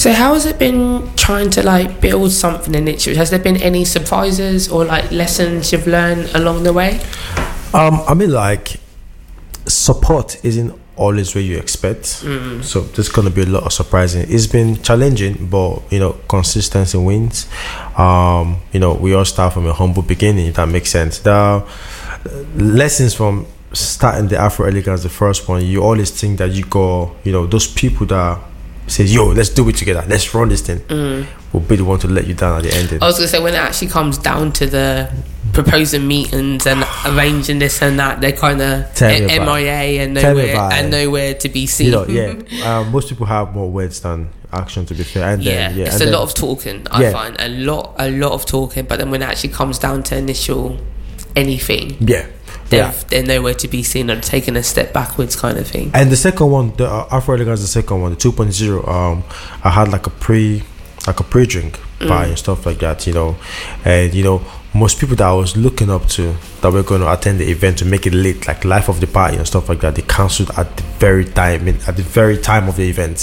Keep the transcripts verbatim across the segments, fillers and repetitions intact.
So how has it been trying to like build something in it? Has there been any surprises or like lessons you've learned along the way? Um, I mean, like, support isn't always where you expect. Mm. So there's gonna be a lot of surprising. It's been challenging, but you know, consistency wins. Um, you know, we all start from a humble beginning. If that makes sense. The lessons from starting the Afro Elegance, the first one, you always think that you go, you know, those people that says, yo, let's do it together, let's run this thing, mm. will be the one to let you down at the end. I was gonna say, when it actually comes down to the proposing meetings and arranging this and that, they're kind of M I A and nowhere and nowhere to be seen. You know, yeah, um, most people have more words than action, to be fair. And yeah, then, yeah, it's and a then, lot of talking. I yeah. find a lot, a lot of talking, but then when it actually comes down to initial anything, yeah. They're, yeah. they're nowhere to be seen or taking a step backwards kind of thing. And the second one, the uh, Afro Elegance, the second one, the two point oh, um, I had like a pre, like a pre-drink Mm. pie and stuff like that, you know. And, you know, most people that I was looking up to that were going to attend the event to make it late, like life of the party and stuff like that, they cancelled at the very time, at the very time of the event.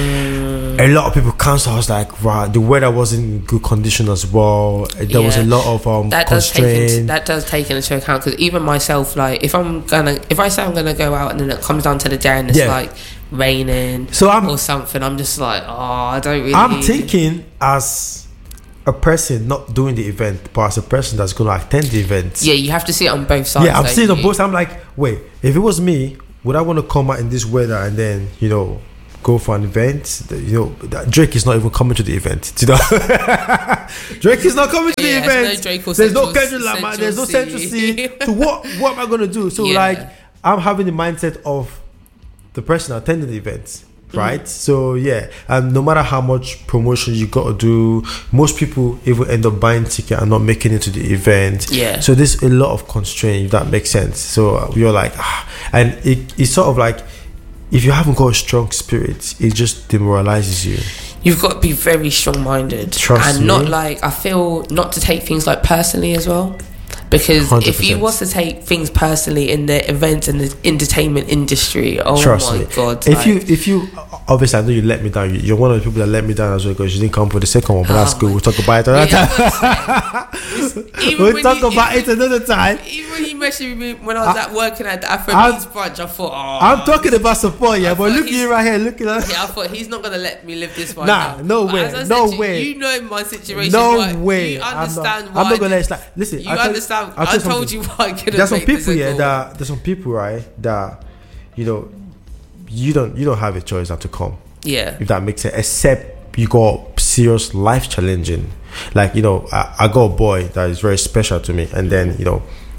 Mm. A lot of people cancelled. I was like, wow, the weather wasn't in good condition as well. There Yeah. was a lot of um, that does take constraint. into, that does take into account, because even myself, like if I'm gonna, if I say I'm gonna go out and then it comes down to the day and it's Yeah. like raining So I'm, or something, I'm just like, oh, I don't really. I'm thinking as a person not doing the event, but as a person that's going to attend the event. Yeah, you have to see it on both sides. Yeah, I'm seeing you? on both. I'm like, wait, if it was me, would I want to come out in this weather and then, you know, go for an event? You know, Drake is not even coming to the event. You know, Drake is not coming to Yeah, the there's event. no Drake or there's Central- no Kendrick Lamar. Central There's no C. Central C. So what? What am I going to do? So Yeah. like, I'm having the mindset of the person attending the event. Right, mm-hmm. So yeah, and no matter how much promotion you got to do, most people even end up buying ticket and not making it to the event. Yeah. So there's a lot of constraint, if that makes sense. So uh, you're like, ah, and it, it's sort of like, if you haven't got a strong spirit, it just demoralizes you. You've got to be very strong-minded. Trust and me. not like, I feel, not to take things like personally as well. Because one hundred if you percent. was to take things personally in the events and the entertainment industry, oh Trust my me. god! If like, you, if you, obviously I know you let me down. You're one of the people that let me down as well because you didn't come for the second one. But that's Oh good. my- We'll talk about it another Yeah, time. even We'll when talk you- about even- it another time. Even when you mentioned me when I was I- at working at the I'm- Afrobeats branch, I thought, oh, I'm talking about support, yeah. I But thought look at he's- you right here. Look at us. yeah, I thought he's not gonna let me live this one. Nah, down. no But way, as I said no to you, way. You know my situation. No why- way. You I'm understand not, why? I'm not gonna let like listen. You I'll tell- understand? I'll tell I something. told you why I couldn't. There's some make this people, a yeah. goal. That there's some people, right? That you know, you don't you don't have a choice not to come. Yeah. If that makes sense, except you got serious life challenging. Like you know, I, I got a boy that is very special to me, and then you know,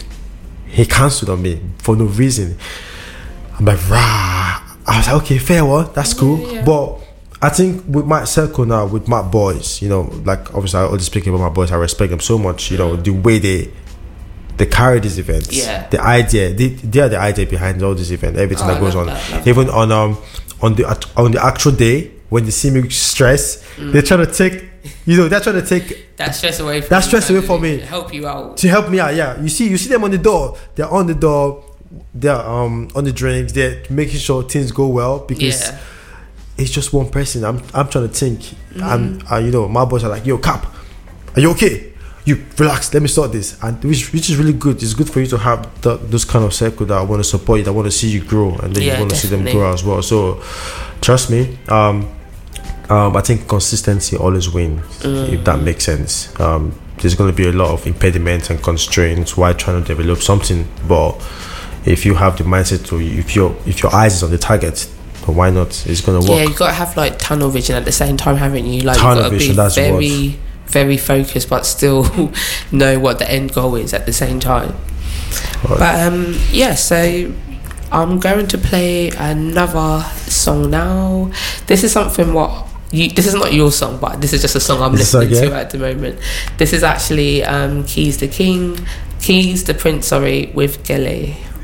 he cancelled on me for no reason. I'm like, rah. I was like, okay, fair one, that's cool. Yeah, yeah. But I think with my circle now, with my boys, you know, like obviously I always speaking about my boys, I respect them so much. You know, the way they they carry these events, Yeah. the idea, they, they are the idea behind all this event, everything Oh, that I goes love on. that, love Even on um on the act- on the actual day when they see me stress, Mm. they're trying to take, you know, they're trying to take That stress away from That you, stress kind away of from me. help you out. to help me out. Yeah, you see, you see them on the door. They're on the door. They're um on the drinks. They're making sure things go well because Yeah. it's just one person. I'm I'm trying to think. Mm-hmm. And uh, you know, my boys are like, "Yo, Cap, are you okay? You relax. Let me sort this." And which which is really good. It's good for you to have the, those kind of circle that want to support you, that want to see you grow, and then Yeah, you want to see them definitely. grow as well. So, trust me. Um, um, I think consistency always wins. Mm. If that makes sense. Um, there's going to be a lot of impediments and constraints while trying to develop something, but if you have the mindset to, if your if your eyes is on the target, then why not? It's going to work. Yeah, you got to have like tunnel vision at the same time, haven't you? Like Tunnel you got to vision, be that's the very, very focused, but still know what the end goal is at the same time. Right. But um, yeah, so I'm going to play another song now. This is something what you. This is not your song, but this is just a song I'm Is this listening song, to yeah? at the moment. This is actually um, Keys the King, Keys the Prince, sorry, with Gele.